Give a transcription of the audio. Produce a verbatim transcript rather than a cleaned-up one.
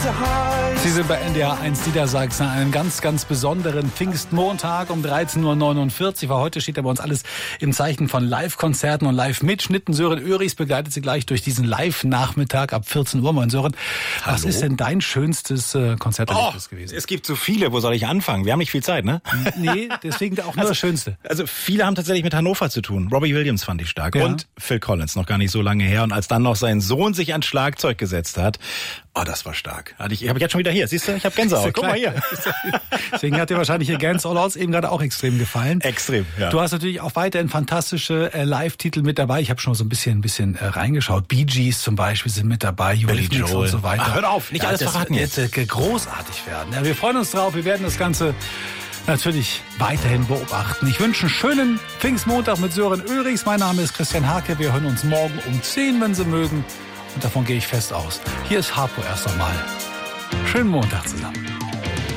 Sie sind bei N D R eins Niedersachsen an einem ganz, ganz besonderen Pfingstmontag um dreizehn Uhr neunundvierzig. Weil heute steht ja bei uns alles im Zeichen von Live-Konzerten und Live-Mitschnitten. Sören Örichs begleitet Sie gleich durch diesen Live-Nachmittag ab vierzehn Uhr. Moin Sören, was Hallo? ist denn dein schönstes äh, Konzerterlebnis oh, gewesen? Es gibt so viele, wo soll ich anfangen? Wir haben nicht viel Zeit, ne? Nee, deswegen auch nur also, das Schönste. Also viele haben tatsächlich mit Hannover zu tun. Robbie Williams fand ich stark. Ja. Und Phil Collins, noch gar nicht so lange her. Und als dann noch sein Sohn sich ans Schlagzeug gesetzt hat, oh, das war stark. Hatte ich, habe ich jetzt schon wieder hier. Siehst du, ich habe Gänsehaut. Guck mal hier. Deswegen hat dir wahrscheinlich hier Against All Odds eben gerade auch extrem gefallen. Extrem, ja. Du hast natürlich auch weiterhin fantastische äh, Live-Titel mit dabei. Ich habe schon mal so ein bisschen, ein bisschen äh, reingeschaut. Bee Gees zum Beispiel sind mit dabei, Billy Eurythmics Joel und so weiter. Ach, hör auf, nicht ja, alles das verraten wird jetzt äh, großartig werden. Ja, wir freuen uns drauf. Wir werden das Ganze natürlich weiterhin beobachten. Ich wünsche einen schönen Pfingstmontag mit Sören Örichs. Mein Name ist Christian Hake. Wir hören uns morgen um zehn, wenn Sie mögen. Und davon gehe ich fest aus. Hier ist Harpo erst einmal. Schönen Montag zusammen.